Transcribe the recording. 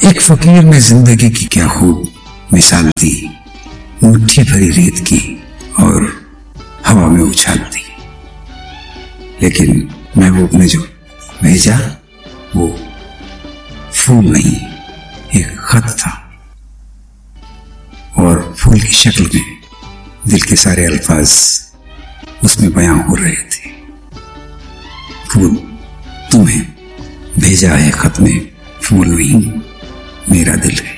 एक फकीर ने जिंदगी की क्या खूब मिसाल दी, मुट्ठी भरी रेत की और हवा में उछाल दी। लेकिन महबूब ने जो भेजा वो फूल नहीं, एक खत था, और फूल की शक्ल में दिल के सारे अल्फाज उसमें बयां हो रहे थे। फूल तुम्हें भेजा है खत में, फूल नहीं मेरा दिल है।